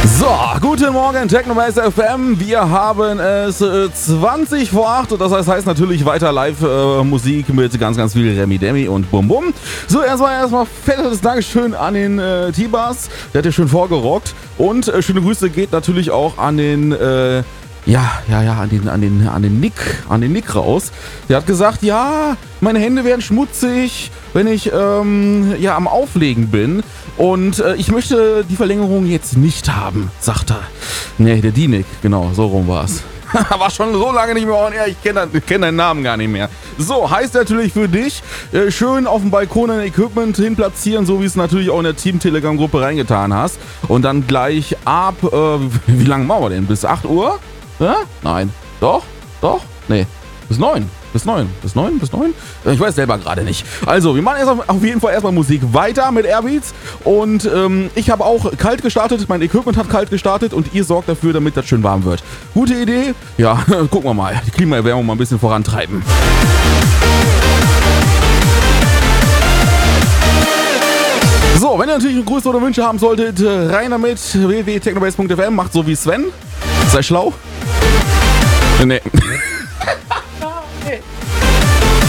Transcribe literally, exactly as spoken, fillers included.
So, guten Morgen, Technobase F M. Wir haben es äh, zwanzig vor acht und das heißt, heißt natürlich weiter Live-Musik äh, mit ganz, ganz viel Remi Demi und Bum Bum. So, erstmal erstmal fettes Dankeschön an den äh, T-Bass, der hat ja schön vorgerockt. Und äh, schöne Grüße geht natürlich auch an den, äh, ja, ja, ja, an den, an den, an den Nick, an den Nick raus. Der hat gesagt, ja, meine Hände werden schmutzig, wenn ich, ähm, ja, am Auflegen bin. Und äh, ich möchte die Verlängerung jetzt nicht haben, sagt er. Nee, der D-Nick, genau, so rum war's. War schon so lange nicht mehr on air, ich kenne kenn deinen Namen gar nicht mehr. So, heißt natürlich für dich, äh, schön auf dem Balkon ein Equipment hin platzieren, so wie es natürlich auch in der Team-Telegram-Gruppe reingetan hast. Und dann gleich ab, äh, wie lange machen wir denn? Bis acht Uhr? Ja? Nein. Doch? Doch? Nee. Bis neun. Bis neun. Bis neun? Bis neun? Ich weiß selber gerade nicht. Also, wir machen erst auf, auf jeden Fall erstmal Musik weiter mit Airbeats. Und ähm, ich habe auch kalt gestartet. Mein Equipment hat kalt gestartet und ihr sorgt dafür, damit das schön warm wird. Gute Idee? Ja, gucken wir mal. Die Klimaerwärmung mal ein bisschen vorantreiben. So, wenn ihr natürlich Grüße oder Wünsche haben solltet, rein damit. w w w punkt technobase punkt f m. Macht so wie Sven. Sei schlau. Nee.